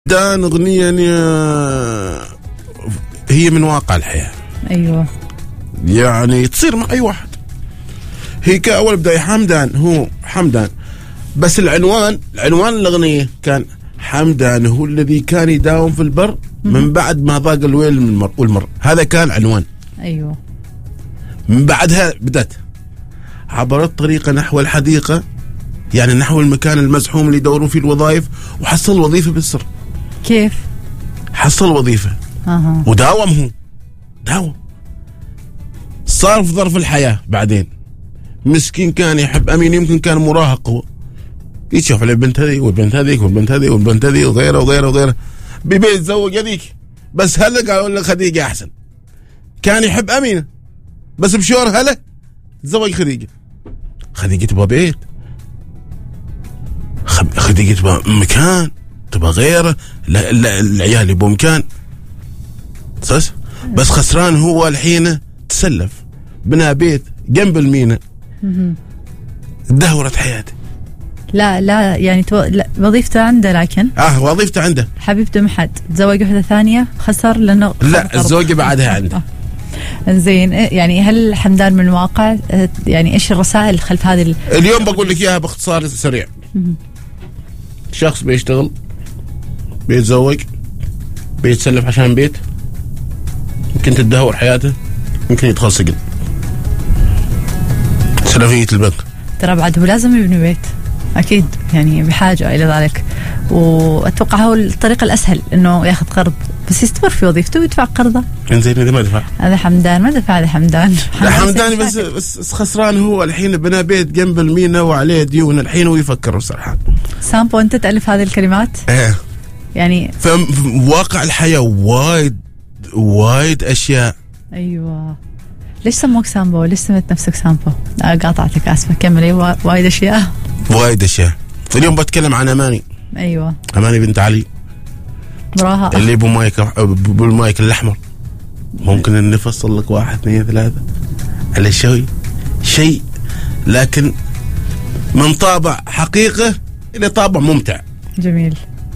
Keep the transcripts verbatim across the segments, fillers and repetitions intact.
دان أغنية يعني هي من واقع الحياة. أيوة يعني تصير مع أي واحد. هي كأول بداية حمدان، هو حمدان، بس العنوان العنوان الأغنية كان حمدان هو الذي كان يداوم في البر من بعد ما ضاق الويل من المر والمر. هذا كان عنوان. أيوة. من بعدها بدأت عبرت طريقة نحو الحديقة، يعني نحو المكان المزحوم اللي يدورون فيه الوظائف، وحصل وظيفة بالسر. كيف؟ حصل وظيفة أه. وداوم، هو داوم، صار في ظرف الحياة. بعدين مسكين كان يحب أمين، يمكن كان مراهق، هو يشوف على البنت هذه والبنت هذيك والبنت هذه والبنت هذه وغيره وغيره وغيره، بيبي يتزوج هذيك، بس هلا قالوا له خديجة أحسن. كان يحب أمينة بس بشور هلا تزوج خديجة. خديجة تبغى بيت، خديجة تبغى مكان، تبغى غيره، لا لا العيال يبغوا مكان صح؟ بس خسران هو الحين تسلف، بنى بيت جنب المينا، دهورت حياته. لا لا يعني تو... لا وظيفته عنده، لكن اه وظيفته عنده، حبيبته محد تزوج واحدة ثانية خسر لأنه لا الزوجة بعدها عنده. زين، يعني هل حمدان من الواقع؟ يعني ايش الرسائل خلف هذه ال... اليوم بقول لك اياها باختصار سريع. شخص بيشتغل، بيتزوج، بيتسلف عشان بيت، يمكن تدهور حياته، يمكن يدخل سجن. سلفية البنك. ترى بعد هو لازم يبني بيت أكيد، يعني بحاجة إلى ذلك، وأتوقع هو الطريقة الأسهل إنه ياخذ قرض، بس يستمر في وظيفته ويدفع قرضه. إنزين إذا ما دفع هذا حمدان ما دفع، هذا حمدان لا حمدان بس بس خسران. هو الحين بنى بيت جنب المينا وعليه ديون الحين ويفكر سرحان. سامبو أنت تألف هذه الكلمات؟ إيه يعني في واقع الحياة وايد وايد أشياء. أيوة. ليش سموك سامبو؟ ليش سميت نفسك سامبو؟ قاطعتك آسفة، كملي. وايد أشياء وايد أشياء. اليوم بتكلم عن أماني. أيوة. أماني بنت علي، براها اللي ابو مايك بالمايك الأحمر. ممكن ان نفصل لك واحد اثنين ثلاثة على شوي شيء، لكن من طابع حقيقة إلى طابع ممتع. جميل.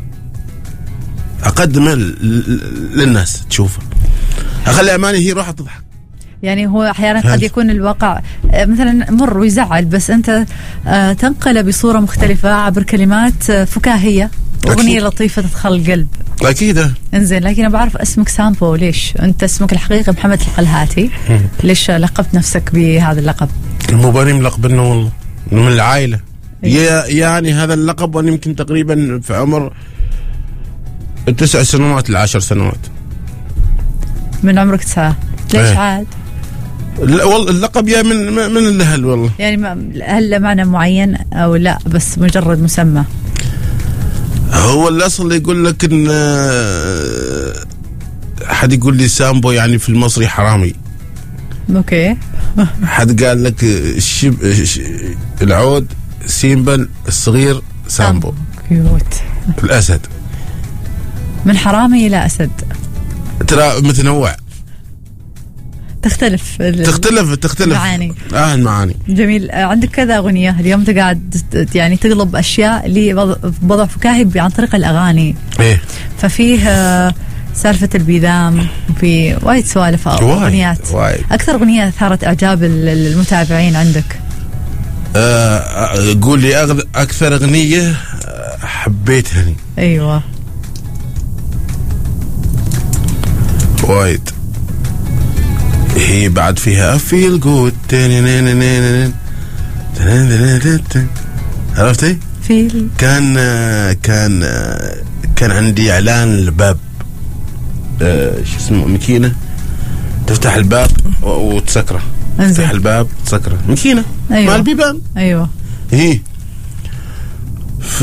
أقدمه للناس تشوفه، أخلي أماني هي روح تضحك. يعني هو أحيانا قد يكون الواقع مثلا مر ويزعل، بس أنت تنقله بصورة مختلفة عبر كلمات فكاهية، أغنية لطيفة تدخل القلب. أكيد. إنزين، لكن أنا بعرف اسمك سامبو، ليش؟ أنت اسمك الحقيقي محمد القلهاتي، ليش لقبت نفسك بهذا اللقب؟ المباري ملقبنا والله من العائلة. يعني هذا اللقب وأنا يمكن تقريبا في عمر التسع سنوات العشر سنوات. من عمرك تسعة؟ ليش ايه. عاد؟ لا والله اللقب يا من من الأهل والله. يعني هل له معنى معين أو لا بس مجرد مسمى؟ هو الأصل يقول لك إن حد يقول لي سامبو يعني في المصري حرامي. أوكي. حد قال لك الشب العود سيمبا الصغير سامبو. كيوت. الأسد. من حرامي إلى أسد. ترى متنوع. تختلف تختلف تختلف المعاني. اه المعاني. جميل. عندك كذا أغنية اليوم انت قاعد يعني تقلب أشياء لوضع فكاهي عن طريق الأغاني. ايه. ففيه سالفة البيدام، وفي وايد سوالف أغنيات. أكثر أغنية ثارت إعجاب المتابعين عندك؟ آه قول لي أكثر أغنية حبيتها. أيوة. وايد. هي بعد فيها أفيل جود. عرفتي؟ فيل. كان كان كان عندي إعلان الباب، شو اسمه، ماكينة تفتح الباب وتسكره. تفتح الباب تسكره، ماكينة. أيوة. مع البيبان. أيوة. هي ف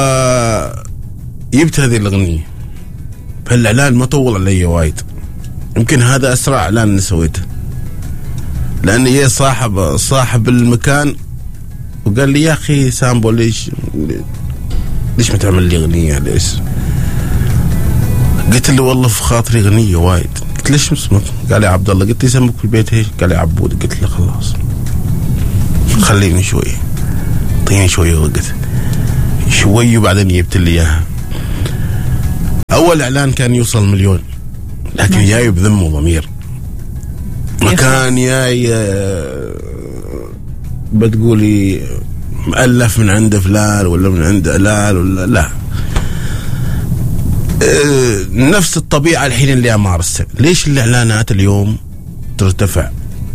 جبت هذه الأغنية. فالإعلان ما طول علي وايد، يمكن هذا أسرع إعلان سويته، لأن هي صاحب صاحب المكان وقال لي يا أخي سامبو ليش ليش ما تعمل لي أغنية؟ ليش؟ قلت له والله في خاطري أغنية وايد. قلت له شو اسمك؟ قال لي عبد الله. قلت له اسمك في البيت ايش؟ قال لي عبود. قلت له خلاص خليني شوي، اعطيني شوي وقت شوي وبعدين جبت لي إياها. اول اعلان كان يوصل مليون، لكن جاي بذم وضمير. مكان جاي بتقولي مؤلف من عند فلان ولا من عند علال ولا لا، نفس الطبيعة الحين اللي أمارسها. ليش الإعلانات اليوم ترتفع؟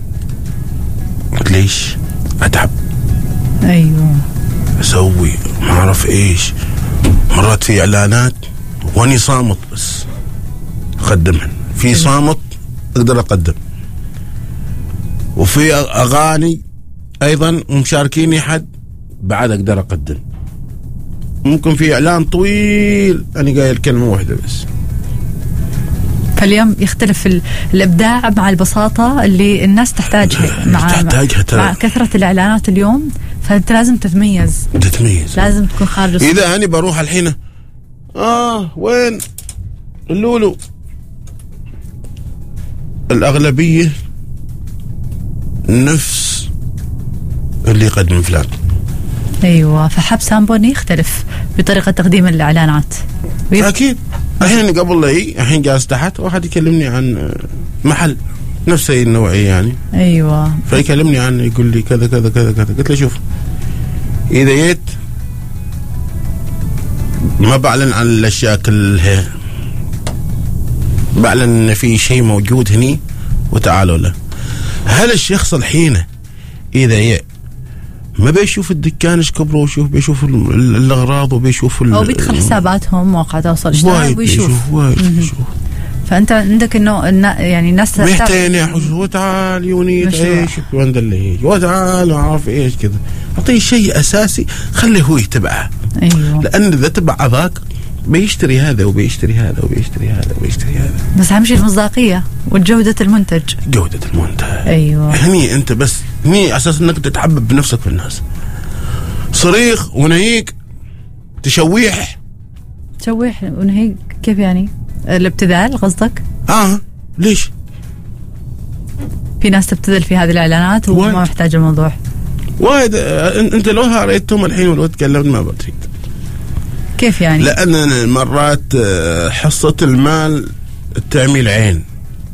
ليش؟ أتعب، أيوة أسوي ما أعرف إيش. مرات في إعلانات وأني صامت بس أقدمها، في صامت أقدر أقدم، وفي أغاني أيضا مشاركيني حد بعد أقدر أقدم. ممكن في إعلان طويل أنا قايل كلمة واحدة بس. فاليوم يختلف الإبداع مع البساطة اللي الناس تحتاجها، مع, تحتاجها مع كثرة الإعلانات اليوم. فأنت لازم تتميز تتميز لازم تكون خارج الصف. إذا أنا بروح الحين آه وين اللولو، الأغلبية نفس اللي يقدم فلان. ايوه، فحب سامبوني يختلف بطريقه تقديم الاعلانات. اكيد. الحين قبل لي الحين جالس تحت واحد يكلمني عن محل نفس النوعيه يعني. ايوه، فيكلمني عنه يقول لي كذا كذا كذا كذا. قلت له شوف، اذا جيت ما بعلن عن الاشياء كلها، بعلن ان في شيء موجود هني وتعالوا له. هل الشخص الحين اذا ي... ما بيشوف الدكان ايش كبره، ويشوف بيشوف الاغراض وبيشوف او بيدخل حساباتهم مواقع التواصل الاجتماعي ويشوف. بيشوف فانت عندك انه يعني الناس محتاجين يا حج وتعال يونيت ايش وين اللي يجي وتعال ما اعرف ايش كذا. اعطيه شيء اساسي خليه هو يتبعه. ايوه، لان اذا تبع ذاك بيشتري هذا وبيشتري هذا وبيشتري هذا وبيشتري هذا. بس اهم شيء المصداقيه وجوده المنتج. جوده المنتج. ايوه، هني انت بس هني اساس انك تتحبب بنفسك في الناس. صريخ ونهيك تشويح. تشويح ونهيك كيف يعني؟ الابتذال قصدك؟ اه ليش؟ في ناس تبتذل في هذه الاعلانات وما محتاج الموضوع. وايد. انت لو هريتهم الحين ولو تكلمت ما بتريد. كيف يعني؟ لأن مرات حصة المال التعميل عين.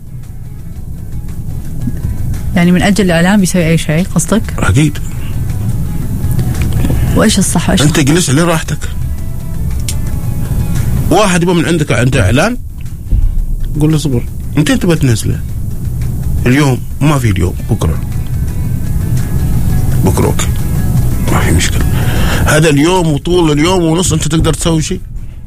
يعني من أجل الإعلان بيسوي أي شيء قصدك؟ أكيد. وإيش الصح وإيش أنت جلس لراحتك. واحد يبغى من عندك أنت إعلان، قول له صبر، أنت تبغى تنزله اليوم، ما في اليوم، بكرة بكرة أوكي ما في مشكلة. هذا اليوم وطول اليوم ونص أنت تقدر تسوي شيء؟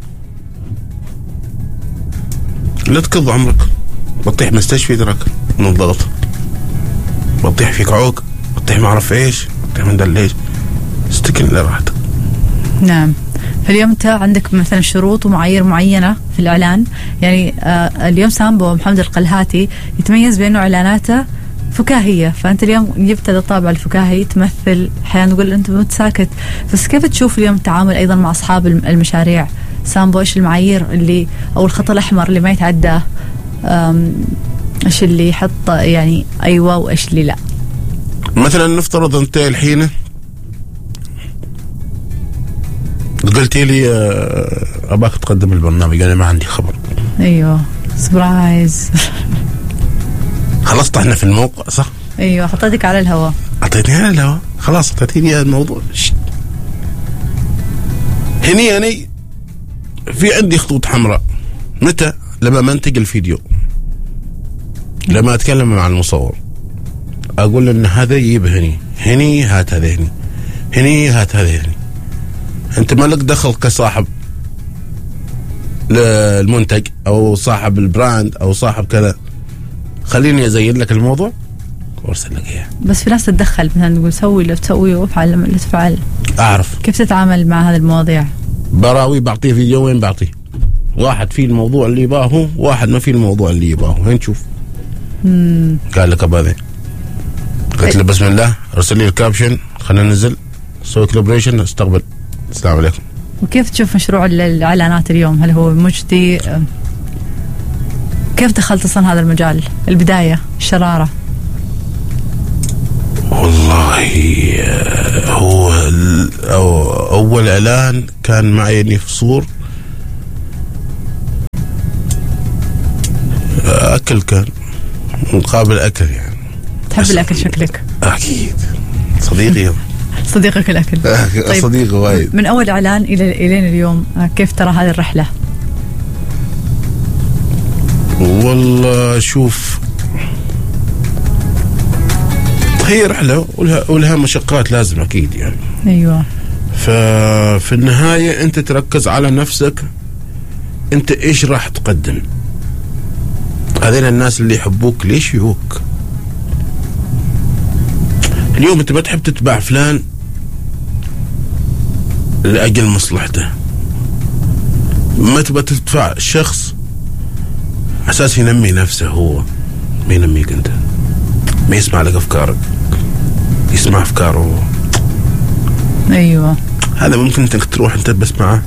لا تكض عمرك، بطيح مستشفى دراك من الضغط، بطيح فيك عوق، بطيح ما أعرف إيش، بطيح من دل إيش. استكن لراحتك. نعم. فاليوم أنت عندك مثلا شروط ومعايير معينة في الإعلان. يعني آه اليوم سامبو محمد القلهاتي يتميز بأنه إعلاناته فكاهية، فأنت اليوم جبت هذا الطابع الفكاهي تمثل. أحيانا نقول أنت متساكت، بس كيف تشوف اليوم التعامل أيضا مع أصحاب المشاريع؟ سامبو إيش المعايير اللي أو الخط الأحمر اللي ما يتعداه؟ إيش اللي يحط يعني أيوة وإيش اللي لا؟ مثلا نفترض أنت الحين قلتي لي أباك تقدم البرنامج، أنا ما عندي خبر. أيوة سبرايز. خلصت احنا في الموقع صح؟ ايوه، حطيتك على الهواء. اعطيتني على الهواء خلاص، اعطيتني الموضوع. هني يعني في عندي خطوط حمراء. متى؟ لما منتج الفيديو، لما اتكلم مع المصور اقول ان هذا يجيب هني هني هات هذا هني هني هات هذا هني. انت ما لك دخل كصاحب للمنتج او صاحب البراند او صاحب كذا، خليني ازين لك الموضوع وارسل لك اياه. بس في ناس تتدخل مثلا تقول سوي اللي تسوي وافعل اللي تفعل. اعرف كيف تتعامل مع هذه المواضيع؟ براوي بعطيه فيديوين، بعطيه واحد فيه الموضوع اللي يباهو، واحد ما فيه الموضوع اللي يباهو. هين تشوف. امم قال لك ابا ذي، قلت له بسم الله ارسل لي الكابشن، خلينا ننزل سوي كولابريشن، استقبل. السلام عليكم. وكيف تشوف مشروع الاعلانات اليوم؟ هل هو مجدي؟ كيف دخلت اصلا هذا المجال؟ البدايه الشراره. والله هو أو اول اعلان كان معي اني في صور أكل كان مقابل أكل يعني. تحب الأكل شكلك؟ أكيد صديقي. صديقك الأكل. طيب صديقي وايد. من أول إعلان إلى إلين اليوم كيف ترى هذه الرحلة؟ والله شوف، هي رحلة ولها, ولها مشقات لازم أكيد يعني. أيوة. ففي النهاية أنت تركز على نفسك، أنت إيش راح تقدم. هذين الناس اللي يحبوك ليش يجوك؟ اليوم أنت ما تحب تتبع فلان لأجل مصلحته، ما تبى تدفع شخص أساس ينمي نفسه، هو ما ينميك أنت، ما يسمع لك أفكارك، يسمع أفكاره. أيوة. هذا ممكن أنت تروح أنت بس معه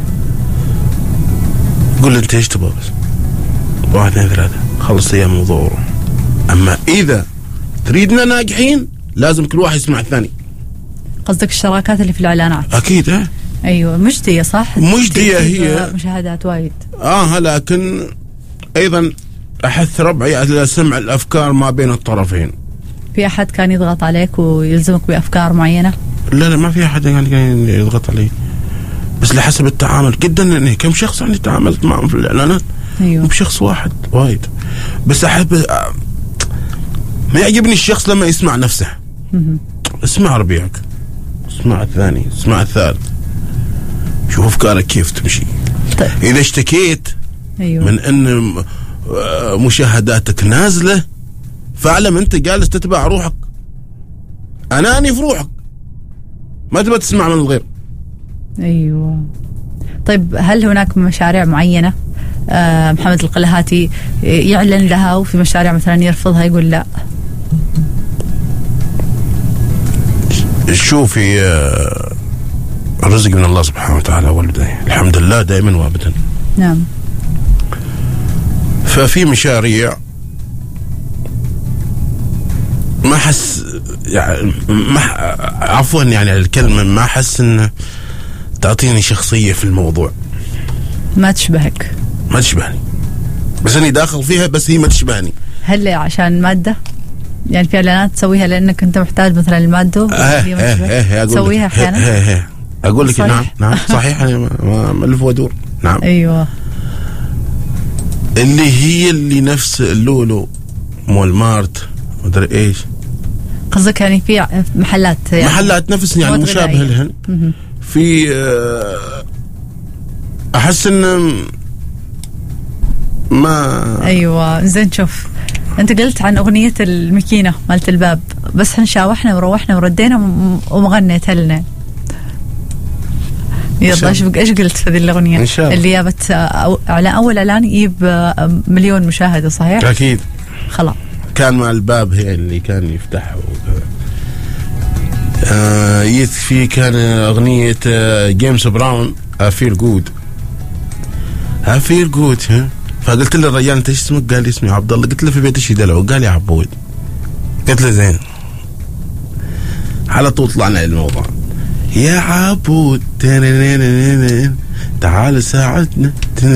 قول أنت إيش تبغى، بس واحد اثنين ثلاثة خلص هي الموضوع وروح. أما إذا تريدنا ناجحين لازم كل واحد يسمع الثاني. قصدك الشراكات اللي في الإعلانات؟ أكيد. ها أيوة مجدية صح؟ مجدية هي مشاهدات وايد. آه لكن أيضا أحث ربعي على سمع الأفكار ما بين الطرفين. في أحد كان يضغط عليك ويلزمك بأفكار معينة؟ لا لا ما في أحد كان يضغط علي، بس لحسب التعامل جدا. يعني كم شخص عندي تعاملت معهم في الإعلانات؟ أيوة. بشخص واحد وايد. بس أحب ما يعجبني الشخص لما يسمع نفسه. م- اسمع ربيعك، اسمع الثاني، اسمع الثالث، شوف أفكارك كيف تمشي. طيب. إذا اشتكيت أيوة. من أن مشاهداتك نازلة فاعلم أنت جالس تتبع روحك، أناني في روحك، ما تبى تسمع من الغير. أيوة. طيب هل هناك مشاريع معينة آه محمد القلهاتي يعلن لها وفي مشاريع مثلا يرفضها يقول لا؟ شوفي آه الرزق من الله سبحانه وتعالى والبداية الحمد لله دائما وابدا. نعم. ففي مشاريع ما حس يعني ما عفوا يعني الكلمة ما حس ان تعطيني شخصية في الموضوع، ما تشبهك، ما تشبهني، بس اني داخل فيها بس هي ما تشبهني. هل عشان مادة؟ يعني في اعلانات تسويها لانك انت محتاج مثلا المادة تسويها احيانا؟ اقول لك نعم نعم صحيح. انا ملف وادور. نعم. ايوه. اللي هي اللي نفس اللولو مول مارت مدري ايش. قصدك يعني في محلات يعني محلات نفس يعني مشابه لهن. في احس ان ما ايوه. زين شوف، انت قلت عن اغنية المكينة مالت الباب، بس حنشاوحنا وروحنا وردينا ومغنيت لنا. يلا ايش ايش قلت في هذه الاغنية اللي جابت على اول اعلان يجيب مليون مشاهدة صحيح؟ اكيد. خلاص كان مع الباب هي اللي كان يفتح آه يت في كان اغنية آه جيمس براون افيل جود افيل جود ها. فقلت له الرجال انت ايش اسمك؟ قال لي اسمي عبد الله. قلت له في بيت ايش يدلعوا؟ قال لي عبود. قلت له زين. على طول طلعنا الموضوع. يا عبود تعال ساعدنا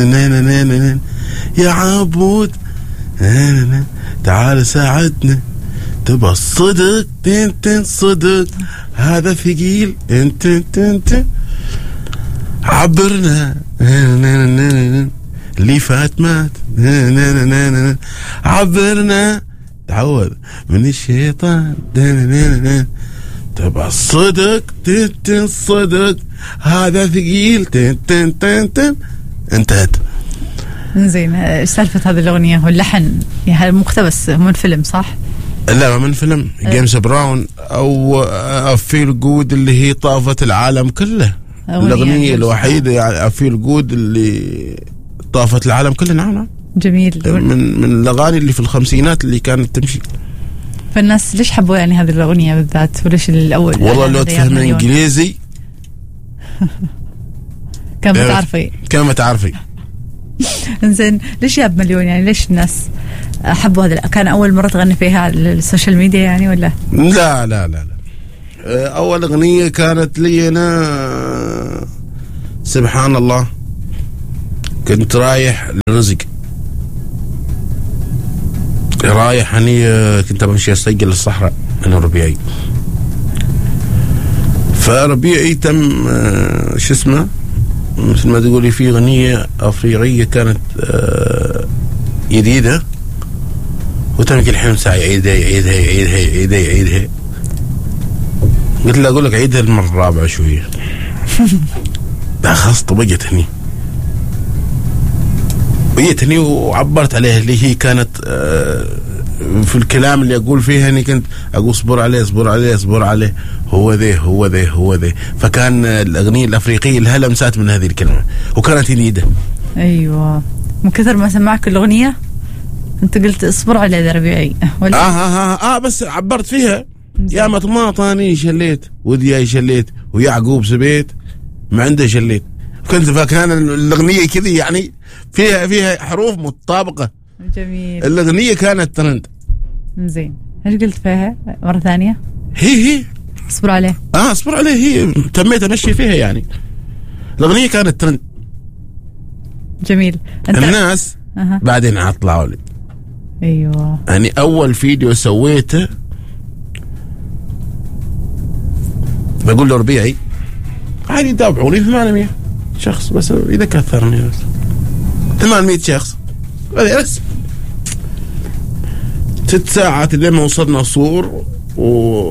يا عبود تعال ساعدنا تبى الصدق تنتن صدق هذا ثقيل انت انت انت عبرنا اللي فات مات عبرنا تعوذ من الشيطان تبى الصدق تنتن صدق هذا ثقيل تنتن تنتن. انتهت. زين ايش سالفة هذه الأغنية واللحن؟ يعني مقتبس من فيلم صح؟ لا من فيلم جيمس براون أو فيل جود اللي هي طافت العالم كله. الأغنية الوحيدة يعني فيل جود اللي طافت العالم كله. نعم نعم. جميل. من من الأغاني اللي في الخمسينات اللي كانت تمشي. فالناس ليش حبوا يعني هذه الأغنية بالذات وليش الأول؟ والله لو تفهم إنجليزي كم تعرفي كم تعرفي. إنزين ليش جاب مليون يعني؟ ليش الناس حبوا هذا؟ كان أول مرة تغني فيها على السوشيال ميديا يعني ولا؟ لا لا لا لا. أول أغنية كانت لي أنا سبحان الله كنت رايح للرزق رايح أني كنت بمشي أسجل الصحراء أنا ربيعي. فربيعي تم شو اسمه مثل ما تقولي في أغنية أفريقية كانت جديدة وتم كل حين ساعة يعيدها يعيدها يعيدها يعيدها يعيدها. قلت له أقول لك عيدها المرة الرابعة شوية. لا خلاص طبقت هني وجيت هني وعبرت عليها اللي هي كانت في الكلام اللي أقول فيها أني كنت أقول اصبر عليه اصبر عليه اصبر عليه هو ذي هو ذي هو ذي. فكان الأغنية الأفريقية لها لمسات من هذه الكلمة وكانت جديدة. أيوة من كثر ما سمعك الأغنية أنت قلت اصبر عليه ذا ربيعي ولا؟ آه, آه, آه, آه بس عبرت فيها. يا مطماطاني شليت ودياي شليت ويعقوب سبيت ما عنده شليت. كنت فكان الأغنية كذي يعني فيها فيها حروف متطابقة. جميل. الأغنية كانت ترند. زين ايش قلت فيها مرة ثانية؟ هي هي اصبر عليه. اه اصبر عليه هي تميت امشي فيها يعني. الأغنية كانت ترند. جميل. أنت الناس أه. بعدين عطلعوا لي. ايوه يعني اول فيديو سويته بقول له ربيعي عادي يتابعوني ثمانمية شخص بس اذا كثرني بس ثمانمية شخص بس ست ساعات لما وصلنا صور و...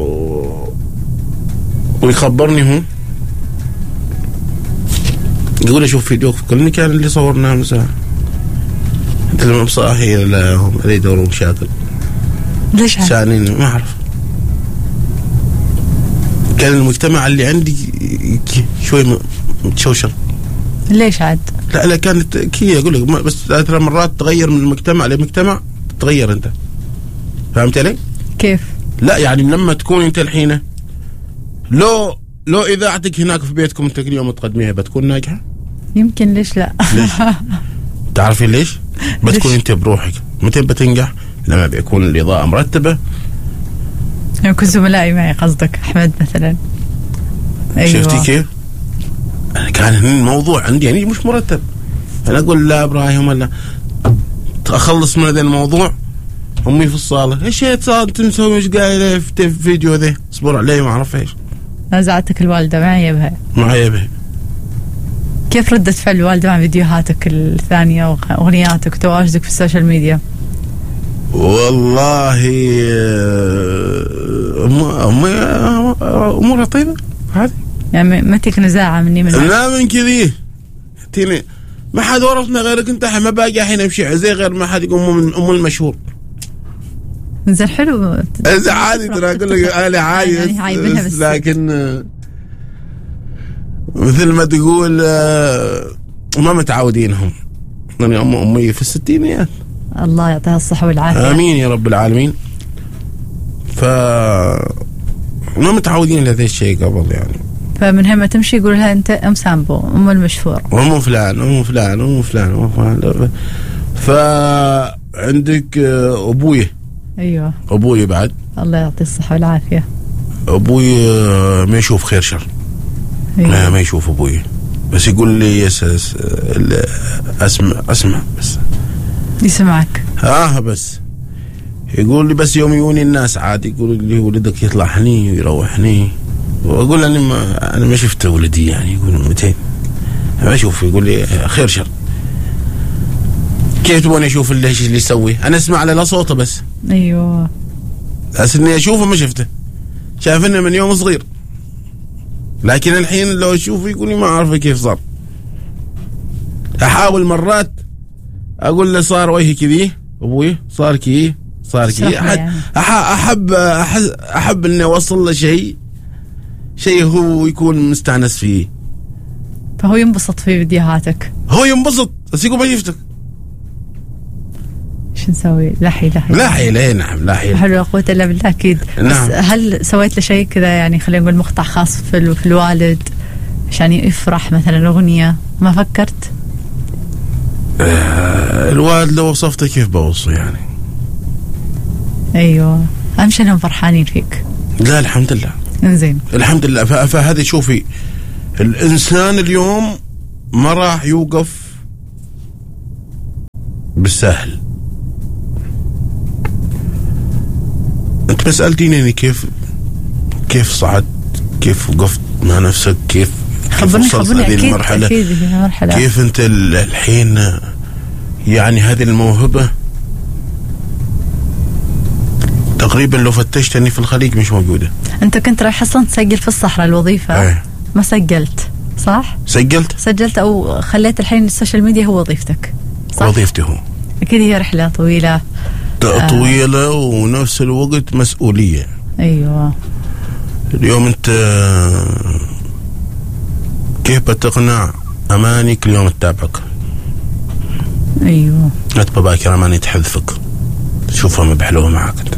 ويخبرني هو يقول لي شوف فيديو كلني كان اللي صورناه مساء انت لما بصاحي لا هم علي يدورون مشاكل ليش شانين ما اعرف. كان المجتمع اللي عندي شوي متشوشر. ليش عاد؟ لا لا كانت كي اقول لك بس ثلاث مرات تغير من المجتمع لمجتمع تتغير انت. فهمت علي؟ كيف؟ لا يعني لما تكون انت الحين لو لو اذاعتك هناك في بيتكم انت كل يوم تقدميها بتكون ناجحه؟ يمكن. ليش لا؟ ليش؟ تعرفين ليش؟ بتكون انت بروحك. متى بتنجح؟ لما بيكون الاضاءه مرتبه. يمكن زملائي معي قصدك أحمد مثلا. أيوة. شفتي كيف؟ أنا كان الموضوع عندي يعني مش مرتب. أنا أقول لا إبراهيم ولا أخلص من هذا الموضوع أمي في الصالة إيش صار أنت مسوي مش قايل في فيديو ذي اصبر عليه ما أعرف إيش. نازعتك الوالدة ما عيبها. ما عيبها. كيف ردة فعل الوالدة مع فيديوهاتك الثانية وأغنياتك وتواجدك في السوشيال ميديا؟ والله أمي أمورها طيبة هذه يعني ما تيك نزاعة مني من لا من كذي تيني ما حد ورثنا غيرك انت ما باقي الحين امشي زي غير ما حد يقوم من ام المشهور. زين حلو. اذا عادي ترى اقول لك انا عادي يعني بس, بس لكن مثل ما تقول ما متعودين هم يعني ام امي في الستينيات الله يعطيها الصحة والعافية. امين يا رب العالمين. ف ما متعودين لهذا الشيء قبل يعني. فمن هنا تمشي يقول لها انت ام سامبو ام المشهور ام فلان ام فلان ام فلان ام فلان. فعندك ابوي. ايوه ابوي بعد الله يعطيه الصحة والعافية. ابوي ما يشوف خير شر. أيوة. ما يشوف ابوي بس يقول لي يس اسمع اسمع بس يسمعك. اه بس يقول لي بس يوم يوني الناس عادي يقول لي ولدك يطلع هني ويروح هني واقول انا ما انا ما شفت ولدي يعني يقول متين ما اشوف يقول لي خير شر. كيف تبغوني اشوف اللي اللي يسوي؟ انا اسمع له صوته بس. ايوه بس اني اشوفه ما شفته شايفني من يوم صغير لكن الحين لو اشوفه يقول لي ما اعرف كيف صار. احاول مرات اقول له صار وجهي كذي ابوي صار كذي صار كذي أحد يعني. احب احب احب اني اوصل له شيء شيء هو يكون مستانس فيه. فهو ينبسط في فيديوهاتك. هو ينبسط بس يقول ما شفتك. شو نسوي؟ لا حيل لا حيل لا حيل اي نعم لا حيل. حلو قوة الا بالله اكيد. نعم. بس هل سويت له شيء كذا يعني خلينا نقول مقطع خاص في, في الوالد عشان يفرح مثلا اغنية؟ ما فكرت؟ آه الوالد لو وصفته كيف بوصفه يعني. ايوه اهم شيء انهم فرحانين فيك. لا الحمد لله. انزين الحمد لله. فهذه شوفي الانسان اليوم ما راح يوقف بالسهل بس سألتيني يعني كيف كيف صعدت، كيف وقفت مع نفسك، كيف كيف وصلت هذه المرحلة، كيف أنت الحين يعني هذه الموهبة تقريبا لو فتشتني في الخليج مش موجودة. أنت كنت رايح أصلا تسجل في الصحراء الوظيفة أيه. ما سجلت صح؟ سجلت سجلت أو خليت الحين السوشيال ميديا هو وظيفتك صح؟ وظيفتي هو. أكيد هي رحلة طويلة طويلة آه. ونفس الوقت مسؤولية. أيوة. اليوم أنت كيف بتقنع أماني كل يوم تتابعك؟ أيوة. لا تبقى باكر أماني تحذفك، تشوفها ما بحلوها معك أنت.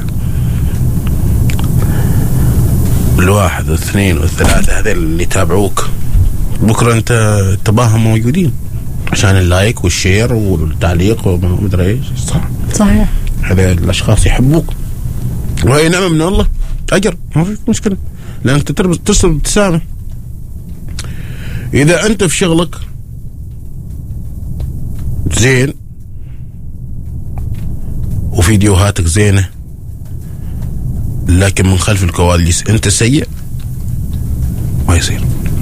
الواحد والاثنين والثلاثة هذول اللي يتابعوك بكرة أنت تباهم موجودين عشان اللايك والشير والتعليق ومدري إيش. صح صحيح. هذول الأشخاص يحبوك وهي نعمة من الله، أجر ما في مشكلة، لأنك ترسل ابتسامة. إذا أنت في شغلك زين وفيديوهاتك زينة لكن من خلف الكواليس أنت سيء ما يصير.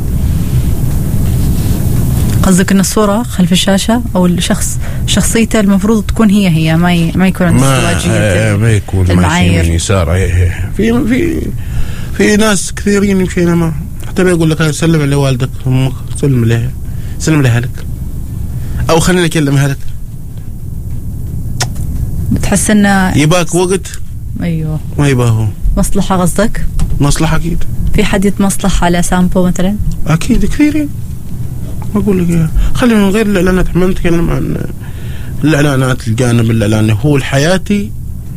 قصدك أن الصورة خلف الشاشة أو الشخص شخصيته المفروض تكون هي هي ما ي... ما يكون عنده ازدواجية، ما يكون ماشي من يسار. في في في ناس كثيرين يمشينا ما حتى يقول لك سلم على والدك أمك، سلم عليها، سلم لأهلك، أو خلينا نكلم أهلك. بتحس إنه يباك وقت. أيوه ما يباهو مصلحة. قصدك مصلحة أكيد. في حد يتمصلح على سامبو مثلا؟ أكيد كثيرين. أقول لك إياها خلينا من غير الإعلانات، احنا نتكلم عن الإعلانات، الجانب الإعلاني هو الحياتي.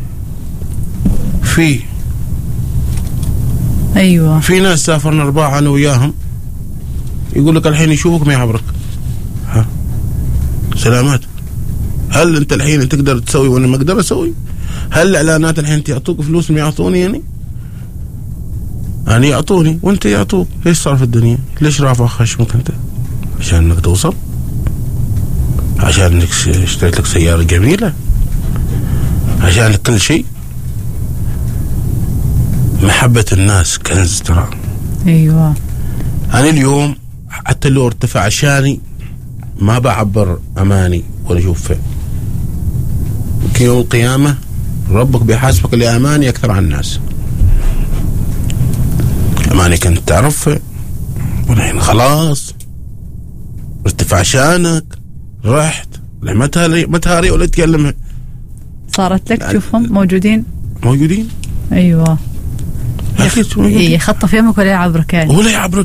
في أيوة في ناس سافرنا أربعة أنا وياهم يقول لك الحين يشوفك ما يعبرك. ها سلامات. هل أنت الحين تقدر تسوي وأنا ما أقدر أسوي؟ هل الإعلانات الحين يعطوك فلوس ما يعطوني يعني؟ يعني يعطوني وأنت يعطوك. إيش صار في الدنيا؟ ليش رافع خشمك أنت؟ عشان انك توصل؟ عشان انك اشتريت لك سيارة جميلة؟ عشان كل شيء؟ محبة الناس كنز ترى. ايوه. انا اليوم حتى لو ارتفع عشاني ما بعبر اماني ولا اشوف فيه. يوم القيامة ربك بيحاسبك لاماني اكثر عن الناس. اماني كنت تعرف والحين خلاص ارتفع شانك رحت ما تهاري ما تهاري ولا تكلمها. صارت لك تشوفهم موجودين موجودين. ايوه يخطف يمك ولا يعبرك يعني ولا يعبرك.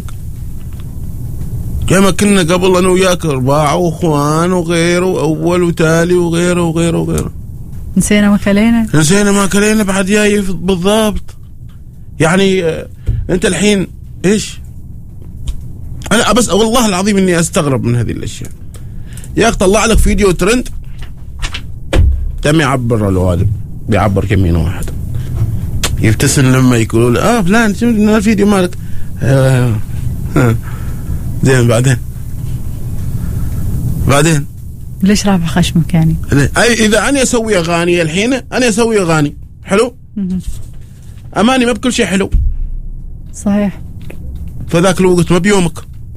كما كنا قبل انا وياك اربعه واخوان وغيره واول وتالي وغيره وغيره وغيره. نسينا ما كلينا نسينا ما كلينا بعد جاي بالضبط. يعني اه انت الحين ايش؟ انا بس والله العظيم اني استغرب من هذه الاشياء. يا اخي طلع لك فيديو ترند تم يعبر الوالد بيعبر كمين واحد يبتسم لما يقولوا له اه فلان شو الفيديو مالك آه آه. زين بعدين بعدين ليش رافع خشمك يعني؟ اي اذا انا اسوي اغاني الحين انا اسوي اغاني حلو اماني ما بكل شيء حلو صحيح. فذاك الوقت ما بيومك.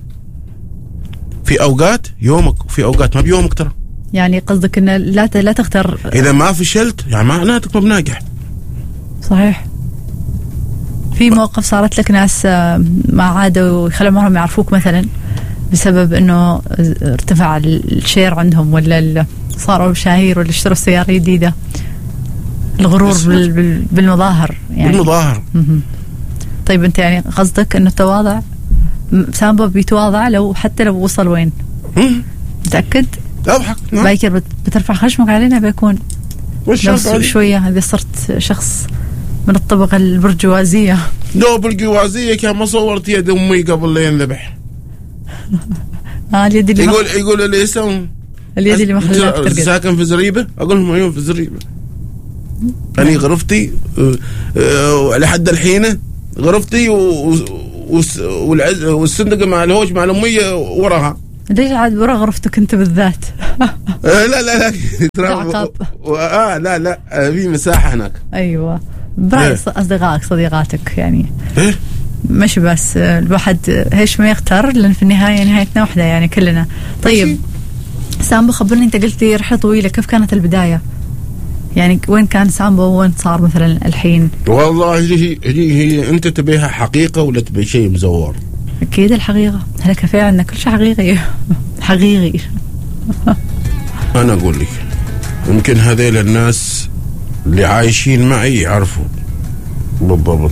في اوقات يومك وفي اوقات ما بيومك ترى. يعني قصدك ان لا لا تختار اذا ما فشلت يعني معناتك ما بناجح. صحيح. في مواقف صارت لك ناس ما عادوا يخلوا عمرهم يعرفوك مثلا بسبب انه ارتفع الشير عندهم ولا صاروا مشاهير ولا اشتروا سيارة جديدة. الغرور بال بالمظاهر يعني. بالمظاهر. طيب انت يعني قصدك انه التواضع سامبو بيتواضع لو حتى لو وصل وين؟ متأكد؟ اضحك. بايكر بترفع خشمك علينا بيكون لو شوية هذه صرت شخص من الطبقة البرجوازية. لو برجوازية كان ما صورت يد أمي قبل لا ينذبح. آه اليد اللي يقول مخ... يقول لي يسوون اليد اللي ما خلاك ترقد. ساكن في زريبة أقول لهم أيوم في زريبة. أنا غرفتي لحد الحين غرفتي والعز والصندق مع الهوش مع الأمية وراها. ليش عاد ورا غرفتك أنت بالذات؟ لا لا لا ترى آه لا لا في مساحة هناك. أيوة برأي إيه. أصدقائك صديقاتك يعني إيه؟ مش بس الواحد هيش ما يختار، لأن في النهاية نهايتنا واحدة يعني كلنا. طيب سامبو خبرني، أنت قلت لي رحلة طويلة، كيف كانت البداية؟ يعني وين كان سامبو وين صار مثلا الحين؟ والله هي هي, هي أنت تبيها حقيقة ولا تبي شيء مزور؟ أكيد الحقيقة، هلا كفاية عندنا كل شيء حقيقي. حقيقي. أنا أقول لك يمكن هذيل الناس اللي عايشين معي يعرفوا بالضبط.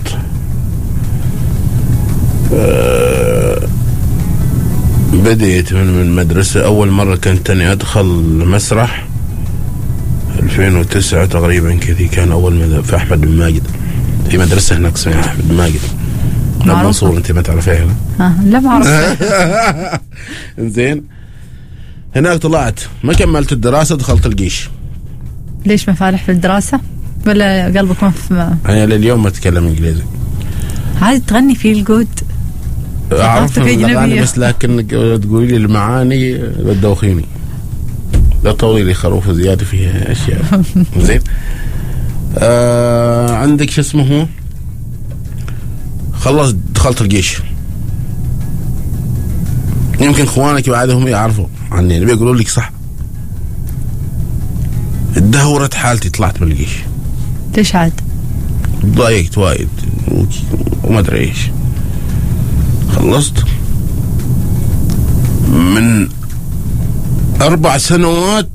أه بديت من من مدرسة. أول مرة كنت أني أدخل مسرح ألفين وتسعة تقريبا كذي، كان أول مدرسة في أحمد بن ماجد، في مدرسة هناك اسمها أحمد بن ماجد منصور، أنت ما تعرفيها؟ آه لا ما أعرف. إنزين هناك طلعت ما كملت الدراسة، دخلت الجيش. ليش ما فالح في الدراسة ولا قلبك ما في؟ أنا لليوم ما أتكلم إنجليزي. عادي تغني في الجود، أعرف الأغاني بس لكن تقولي لي المعاني بتدوخيني، لا طولي لي خروف زيادة فيها أشياء. زين. آه عندك شو اسمه هو، خلص دخلت الجيش. يمكن اخوانك بعدهم يعرفوا عني، بيقولوا لك صح، ادهورت حالتي، طلعت من الجيش. ليش عاد؟ ضايقت وايد وما ادري ايش. خلصت من اربع سنوات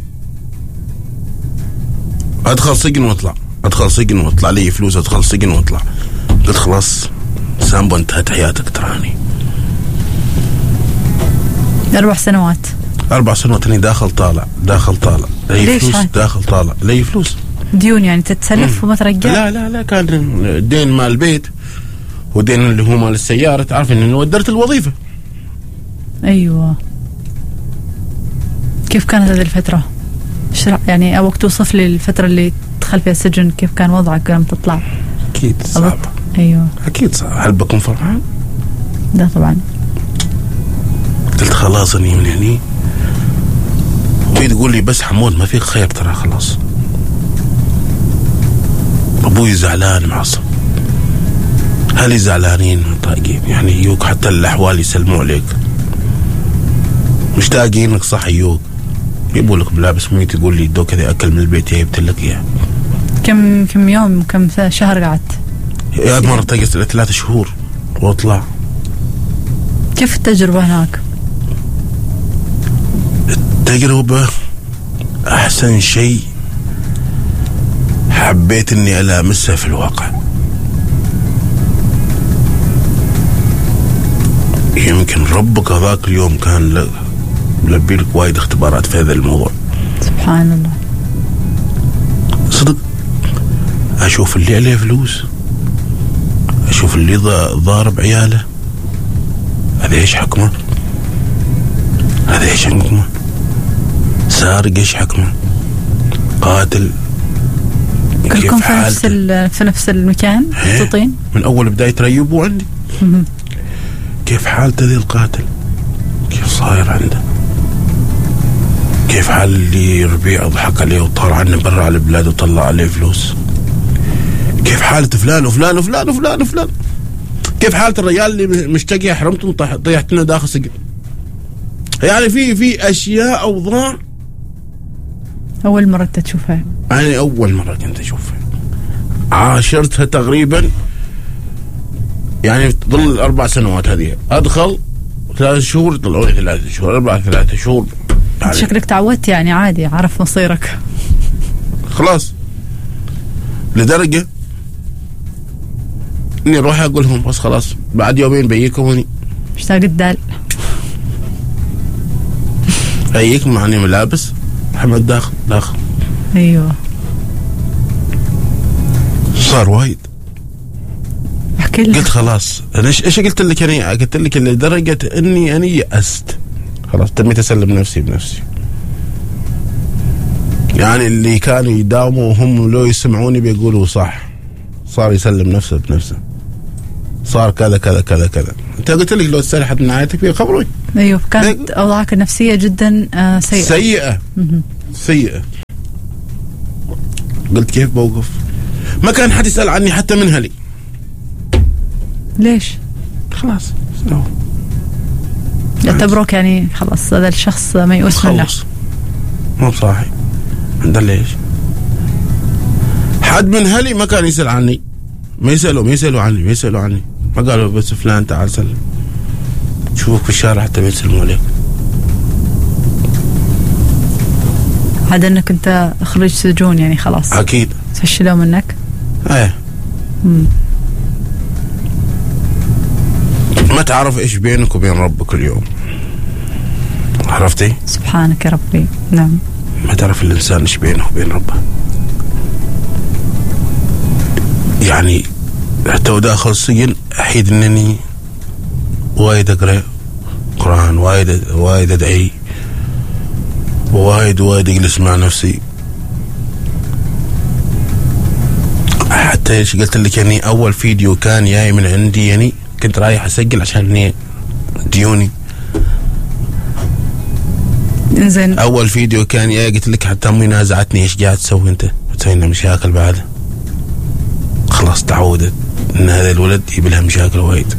ادخل سجن واطلع، ادخل سجن واطلع، لي فلوس ادخل سجن واطلع. قلت خلاص سامبو انتهت حياتك تراني. أربع سنوات أربع سنوات أني داخل طالع داخل طالع، لي فلوس عاد؟ داخل طالع، لي فلوس ديون يعني تتسلف وما ترجع؟ لا لا لا كان دين مال البيت ودين اللي هو مال السيارة، تعرف إني ودرت الوظيفة. أيوة. كيف كانت هذه الفترة؟ اشرح يعني، أو توصف لي الفترة اللي دخل فيها السجن، كيف كان وضعك لما تطلع؟ أكيد صعب. أيوة أكيد صعب. هل بكون فرحان؟ لا طبعا. قلت خلاص أني من هني. أبوي تقول لي بس حمود ما فيك خير ترى خلاص. أبوي زعلان معصب، هلي زعلانين طاقين يعني يوك، حتى الأحوال يسلموا عليك مشتاقينك صح يوك، يجيبوا لك بلابس ميت، يقول لي دو كذا أكل من البيت جبت لك إياه. كم كم يوم وكم شهر قعدت؟ يا مرة تجلس ثلاث شهور واطلع. كيف التجربة هناك؟ التجربة أحسن شيء حبيت إني ألامسها في الواقع. يمكن ربك هذاك اليوم كان لبي لك وايد اختبارات في هذا الموضوع. سبحان الله. صدق أشوف اللي عليه فلوس، أشوف اللي ضارب عياله، هذا إيش حكمه؟ هذا إيش حكمه؟ سارق إيش حكمه؟ قاتل كلكم في نفس في نفس المكان محطوطين؟ من أول بداية ريبوا عندي. كيف حالته ذي القاتل؟ كيف صاير عنده؟ كيف حال اللي ربيع ضحك عليه وطار عنه برا على البلاد وطلع عليه فلوس؟ كيف حالة فلان وفلان وفلان وفلان وفلان؟ كيف حالة الرجال اللي مشتكي حرمتم طيحتنا داخل سجن؟ يعني في في أشياء أوضاع أول مرة تشوفها. أنا أول مرة كنت أشوفها، عاشرتها تقريبا يعني ظل الأربع سنوات هذه. أدخل ثلاث شهور طلعوا لي ثلاث شهور، أربع ثلاث شهور يعني شكلك تعودت يعني عادي، عارف مصيرك خلاص. لدرجة إني أروح أقول لهم بس خلاص بعد يومين بيجيكم هني. مشتاق الدال. أيكم معني ملابس محمد داخل داخل. أيوة صار وايد. أحكي لك. قلت خلاص أنا إيش إيش قلت لك أنا قلت لك لدرجة إني أنا يأست خلاص، تميت أسلم نفسي بنفسي. يعني اللي كانوا يداوموا وهم لو يسمعوني بيقولوا صح، صار يسلم نفسه بنفسه، صار كذا كذا كذا كذا. أنت قلت لك لو تسلحت من نهايتك بيخبروي. أيوة كانت أوضاعك النفسية جدا آه سيئة سيئة سيئة. قلت كيف بوقف؟ ما كان حد يسأل عني حتى من هلي. ليش؟ خلاص يعتبروك يعني خلاص هذا الشخص ميؤوس منه. خلص مو بصاحي. ده ليش؟ حد من هلي ما كان يسأل عني، ما يسألوا ما يسألوا عني ما يسألوا عني ما قالوا بس فلان تعال سلم، تشوفك في الشارع حتى ما يسلموا عليك. هذا انك انت خرج سجون يعني خلاص اكيد فشلوا منك. ايه مم. ما تعرف ايش بينك وبين ربك اليوم، عرفتي؟ سبحانك يا ربي. نعم. ما تعرف الانسان ايش بينه وبين ربه. يعني حتى وداخل السجن احيد انني وايد اقرا قرآن، وايد وايد ادعي، وايد وايد اجلس مع نفسي. حتى ايش قلت لك يعني اول فيديو كان جاي من عندي، يعني كنت رايح اسجل عشان ديوني. انزين اول فيديو كان جاي قلت لك حتى امي نازعتني ايش قاعد تسوي انت؟ تسوي لنا مشاكل بعد. خلاص تعودت ان هذا الولد يجيب لها مشاكل وايد.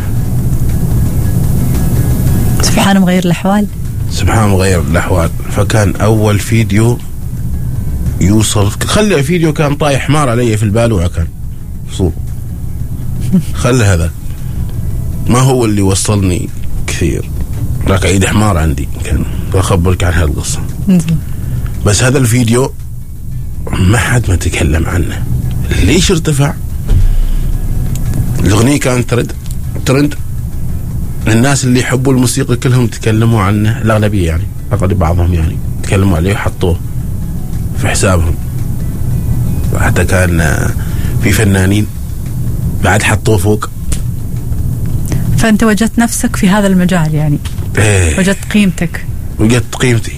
سبحان مغير الاحوال. سبحان مغير الاحوال. فكان اول فيديو يوصل، خلي الفيديو كان طايح حمار علي في البالوعة، كان صوب خلي هذا ما هو اللي وصلني كثير، راك عيد حمار عندي كان بخبرك عن هالقصة. بس هذا الفيديو ما حد ما تكلم عنه. ليش ارتفع؟ الأغنية كانت ترند ترند الناس اللي يحبوا الموسيقى كلهم تكلموا عنه، الأغلبية يعني أغلب بعضهم يعني تكلموا عليه وحطوه في حسابهم. حتى كان في فنانين بعد حطوه فوق. فأنت وجدت نفسك في هذا المجال يعني. ايه. وجدت قيمتك. وجدت قيمتي.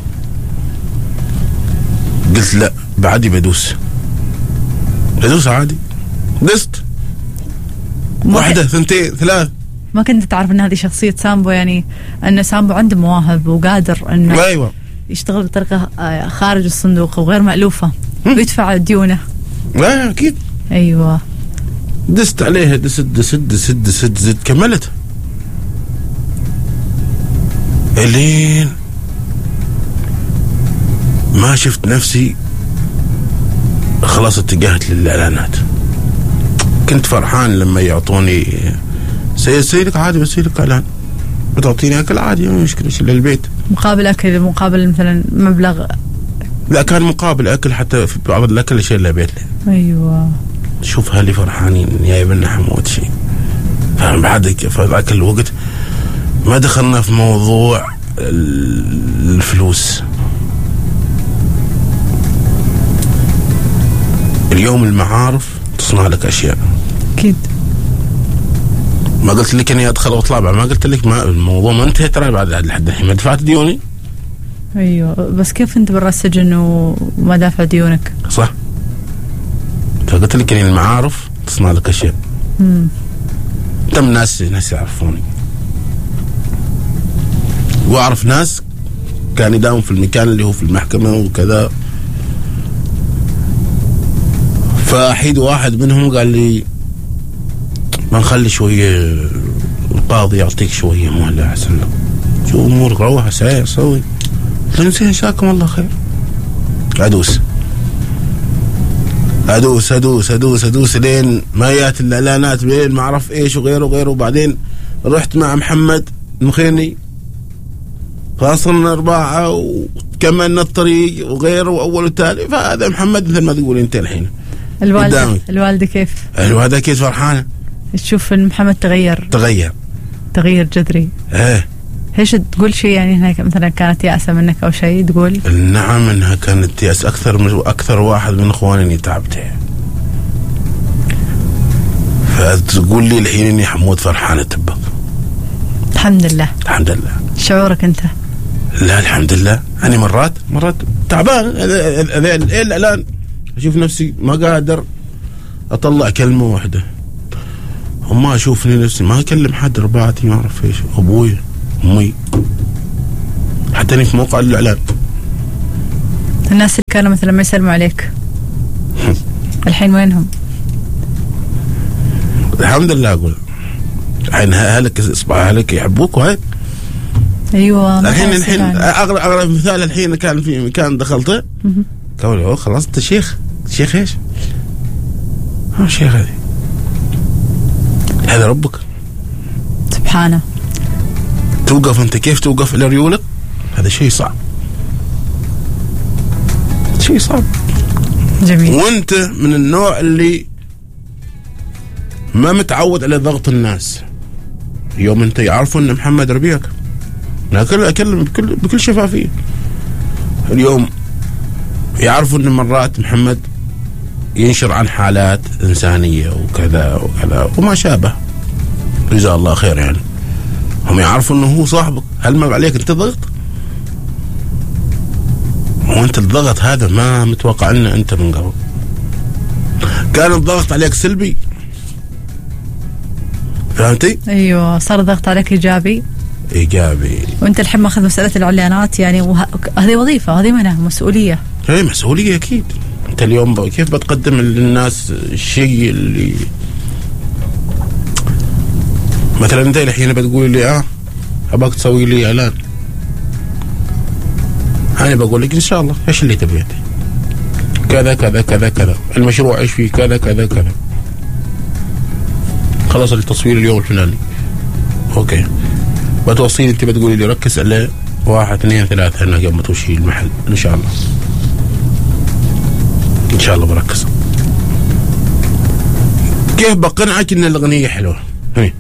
قلت لا بعدي بدوس بدوس عادي. دست واحدة ثنتين ثلاث. ما كنت تعرف ان هذه شخصية سامبو، يعني ان سامبو عنده مواهب وقادر انه ايوه يشتغل بطريقة خارج الصندوق وغير مألوفة ويدفع ديونه. لا اكيد. ايوه دست عليها دست دست دست دست دست كملت الين ما شفت نفسي خلاص اتجهت للإعلانات. كنت فرحان لما يعطوني سيسيلك عادي، بسيلك إعلان بتعطيني أكل عادي ما مشكلة للبيت مقابل أكل، مقابل مثلا مبلغ. لا كان مقابل أكل، حتى في بعض الأكل أشيل للبيت. أيوة شوف هالي فرحانين جايب لنا حمود شيء. فبعد فذاك الوقت ما دخلنا في موضوع الفلوس. اليوم المعارف تصنع لك أشياء. أكيد. ما قلت لك إني أدخل وأطلع، ما قلت لك ما الموضوع ما انتهى ترى بعد لحد الحين ما دفعت ديوني. أيوة بس كيف أنت برا السجن وما دافع ديونك؟ صح. فقلت لك إن المعارف تصنع لك أشياء. امم تم ناس ناس يعرفوني، وأعرف ناس كان يداوم في المكان اللي هو في المحكمة وكذا. فأحيد واحد منهم قال لي ما نخلي شوية القاضي يعطيك شوية مهلة أحسن لك، شو أمورك روح ساير سوي. فنسي جزاكم الله خير. أدوس أدوس أدوس أدوس أدوس لين ما جات الإعلانات بين ما أعرف إيش وغيره وغيره. وبعدين رحت مع محمد المخيني فاصلنا أربعة وكملنا الطريق وغيره وأول وتالي. فهذا محمد مثل ما تقول أنت الحين. الوالدة الوالدة كيف؟ الوالدة كيف فرحانة تشوف إن محمد تغير تغير تغيير جذري. إيه. ايش تقول شيء يعني هناك مثلا كانت يأسة منك أو شيء تقول؟ نعم إنها كانت يأس. أكثر من أكثر واحد من إخواني إني تعبته. فتقول لي الحين إني حمود فرحانة تبقى. الحمد لله. الحمد لله. شعورك أنت؟ لا الحمد لله. أنا مرات مرات تعبان الآن أشوف نفسي ما قادر أطلع كلمة واحدة، وما أشوفني نفسي ما أكلم حد، رباعتي ما أعرف إيش، أبوي أمي، حتى أنا في موقع الإعلان الناس اللي كانوا مثلا ما يسلموا عليك الحين وينهم؟ الحمد لله أقول الحين أهلك أهلك يحبوك وهاي. أيوة. الحين الحين أغلب أغلب مثال الحين كان في مكان دخلته قالوا خلاص أنت شيخ. شيخ إيش؟ ها شيخ هذه هذا ربك سبحانه. توقف أنت كيف توقف إلى ريولك؟ هذا شيء صعب، شيء صعب. جميل. وأنت من النوع اللي ما متعود على ضغط الناس. يوم أنت يعرفوا أن محمد ربيعك، أنا أكلم بكل بكل شفافية، اليوم يعرفوا أن مرات محمد ينشر عن حالات إنسانية وكذا وكذا وما شابه، جزاه الله خير. يعني هم يعرفوا أنه هو صاحبك، هل ما عليك أنت ضغط؟ وأنت الضغط هذا ما متوقع أن أنت من قبل كان الضغط عليك سلبي، فهمتي؟ أيوة صار ضغط عليك إيجابي. إيجابي. وأنت الحين ماخذ مسألة الإعلانات يعني، وه... هذه وظيفة، هذه منها مسؤولية. هي مسؤولية أكيد. أنت اليوم كيف بتقدم للناس الشيء اللي مثلا أنت الحين بتقول لي آه أبغاك تسوي لي إعلان، أنا بقول لك إن شاء الله إيش اللي تبيه كذا كذا كذا كذا، المشروع إيش فيه كذا كذا كذا، خلاص التصوير اليوم الفلاني أوكي، بتوصيني أنت بتقولي لي ركز عليه واحد اثنين ثلاثة هنا قبل ما توشي المحل إن شاء الله. إن شاء الله بركز. كيف بقنعك إن الأغنية حلوة؟ هي.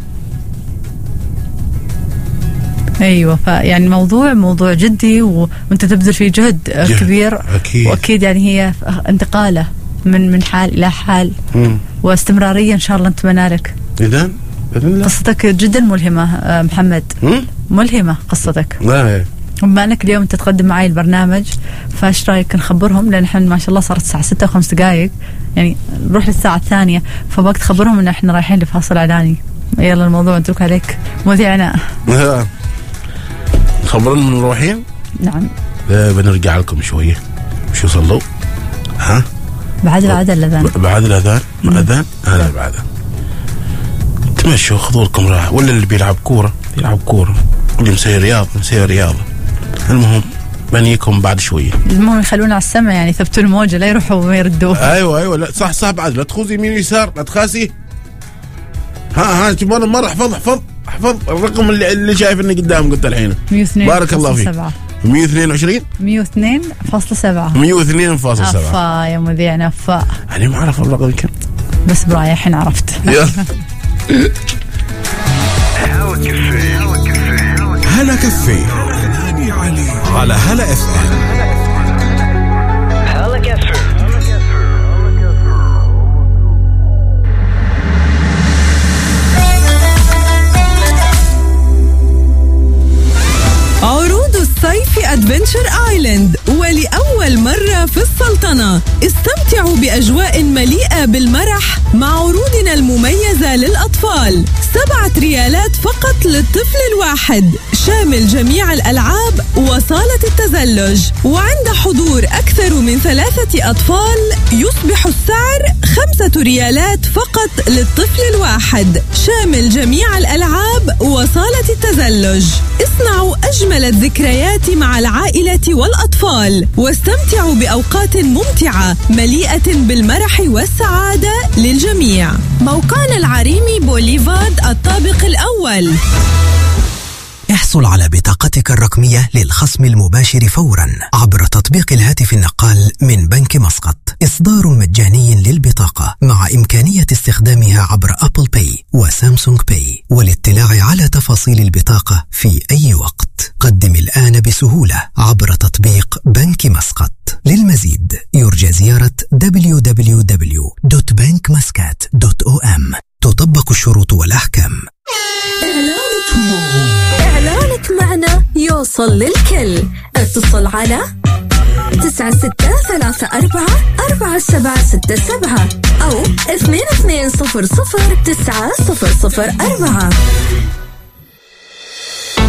أيوة. فيعني الموضوع موضوع جدي و... وأنت تبذل فيه جهد, جهد كبير. أكيد. وأكيد يعني هي انتقالة من من حال إلى حال مم. واستمرارية إن شاء الله نتمنى لك. إذن قصتك جدا ملهمة محمد. مم؟ ملهمة قصتك. لا بما أنك اليوم تتقدم معي البرنامج، فايش رأيك نخبرهم، لأن احنا ما شاء الله صارت الساعة ستة وخمس دقائق، يعني نروح للساعة الثانية، فبقى تخبرهم إن احنا رايحين لفاصل إعلاني. يلا الموضوع نترك عليك مذيعنا. خبرنا من روحين. نعم. بنرجع لكم شوية. شو صلوا؟ ها؟ بعد بعد الأذان. بعد الأذان. ما أذان؟ هذا بعد. تمشوا خذوا لكم راحة، ولا اللي بيلعب كورة يلعب كورة، اللي مسوي رياضة مسوي رياضة. المهم بنيكم بعد شوية. المهم يخلونا على السماء، يعني ثبتوا الموجة لا يروحوا وما يردوها. أيوة أيوة لا صح صح بعد لا تخوز يمين ويسار لا تخاسي. ها ها تبغى مرة احفظ احفظ احفظ الرقم اللي اللي شايف اني قدام قلت الحين. مية واثنين بارك الله فيك. مية واثنين وعشرين مية واثنين فاصلة سبعة مية واثنين فاصلة سبعة. أفا يا مذيعنا أفا. أنا ما أعرف الرقم كم بس برايح الحين عرفت. هلا كفي على هلا اف ام. هلا كفي. عروض الصيف أدفنتشر آيلاند، ولأول مرة في السلطنة استمتعوا بأجواء مليئة بالمرح مع عروضنا المميزة للأطفال. سبعة ريالات فقط للطفل الواحد، شامل جميع الألعاب وصالة التزلج، وعند حضور أكثر من ثلاثة أطفال يصبح السعر خمسة ريالات فقط للطفل الواحد، شامل جميع الألعاب وصالة التزلج. اصنعوا أجمل الذكريات مع العائلة والأطفال، واستمتعوا بأوقات ممتعة مليئة بالمرح والسعادة للجميع. موقعنا العريمي بوليفارد الطابق الأول. احصل على بطاقتك الرقمية للخصم المباشر فورا عبر تطبيق الهاتف النقال من بنك مسقط. إصدار مجاني للبطاقة مع إمكانية استخدامها عبر أبل باي وسامسونج باي. والاطلاع على تفاصيل البطاقة في أي وقت قدم الآن بسهولة عبر تطبيق بنك مسقط. للمزيد يرجى زيارة دبليو دبليو دبليو دوت بنك مسقط دوت أو أم. تطبق الشروط والأحكام. إعلانك معنا يوصل للكل. اتصل على تسعة ستة ثلاثة أربعة أربعة سبعة ستة سبعة أو اثنين اثنين صفر صفر تسعة صفر صفر أربعة.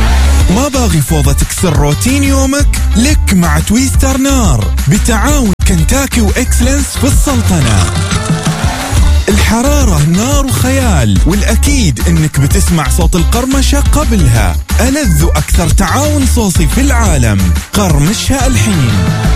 ما باغي فوضى تكسر روتين يومك؟ لك مع تويستر نار بتعاون كنتاكي وإكسلنس في السلطنة. الحرارة نار وخيال، والأكيد إنك بتسمع صوت القرمشة قبلها. ألذ وأكثر تعاون صوصي في العالم، قرمشها الحين.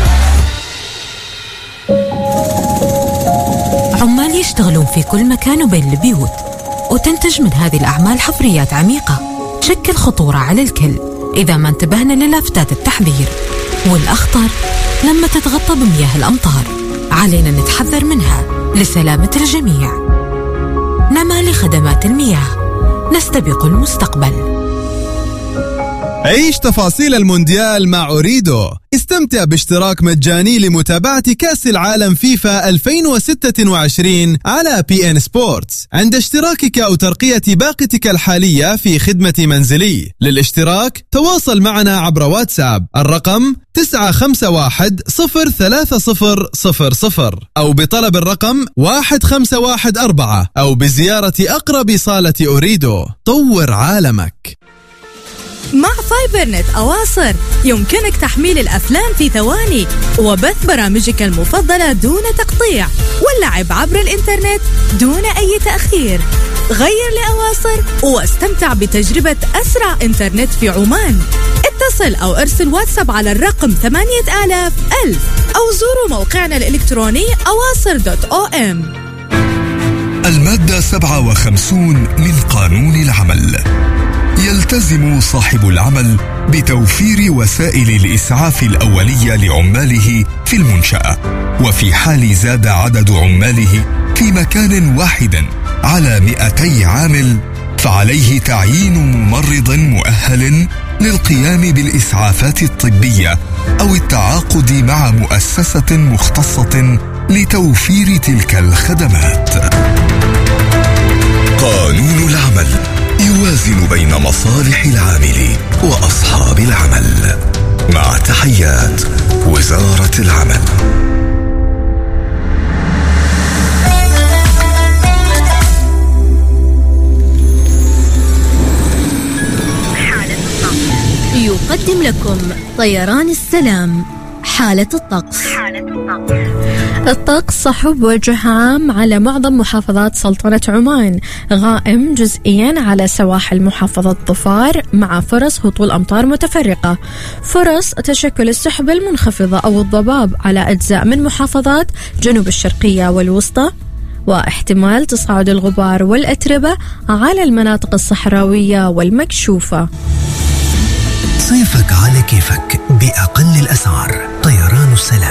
عمال يشتغلون في كل مكان وبين البيوت، وتنتج من هذه الأعمال حفريات عميقة تشكل خطورة على الكل إذا ما انتبهنا للافتات التحذير. والأخطر لما تتغطى بمياه الأمطار، علينا نتحذر منها لسلامة الجميع. نما لخدمات المياه، نستبق المستقبل. عيش تفاصيل المونديال مع أوريدو. استمتع باشتراك مجاني لمتابعة كأس العالم فيفا ألفين وستة وعشرين على بي إن سبورتس عند اشتراكك أو ترقية باقتك الحالية في خدمة منزلي. للاشتراك تواصل معنا عبر واتساب الرقم تسعة خمسة واحد صفر ثلاثة صفر صفر صفر أو بطلب الرقم واحد خمسة واحد أربعة أو بزيارة أقرب صالة أوريدو. طور عالمك. مع فايبر نت أواصر يمكنك تحميل الأفلام في ثواني وبث برامجك المفضلة دون تقطيع واللعب عبر الإنترنت دون أي تأخير. غير لأواصر واستمتع بتجربة أسرع إنترنت في عمان. اتصل أو ارسل واتساب على الرقم ثمانية آلاف ألف أو زوروا موقعنا الإلكتروني أواصر دوت أو إم. المادة سبعة وخمسين من قانون العمل يلتزم صاحب العمل بتوفير وسائل الإسعاف الأولية لعماله في المنشأة، وفي حال زاد عدد عماله في مكان واحد على مئتي عامل فعليه تعيين ممرض مؤهل للقيام بالإسعافات الطبية أو التعاقد مع مؤسسة مختصة لتوفير تلك الخدمات. قانون العمل يوازن بين مصالح العامل وأصحاب العمل. مع تحيات وزارة العمل. يقدم لكم طيران السلام حالة الطقس. الطقس صحو بوجه عام على معظم محافظات سلطنة عمان، غائم جزئيا على سواحل محافظة ظفار مع فرص هطول أمطار متفرقة، فرص تشكل السحب المنخفضة أو الضباب على أجزاء من محافظات جنوب الشرقية والوسطى، واحتمال تصاعد الغبار والأتربة على المناطق الصحراوية والمكشوفة. صيفك على كيفك بأقل الأسعار. طيران السلام.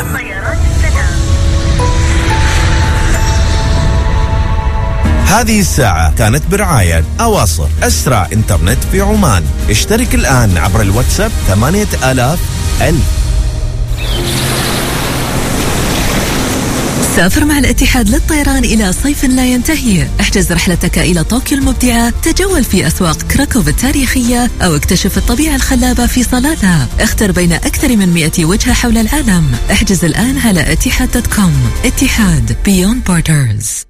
هذه الساعة كانت برعاية أواصر، أسرع إنترنت في عمان. اشترك الآن عبر الواتساب ثمانية آلاف ألف. سافر مع الاتحاد للطيران إلى صيف لا ينتهي. احجز رحلتك إلى طوكيو المبدعة، تجول في أسواق كراكوف التاريخية أو اكتشف الطبيعة الخلابة في صلالة. اختر بين أكثر من مئة وجهة حول العالم. احجز الآن على اتحاد دوت كوم. اتحاد Beyond Borders.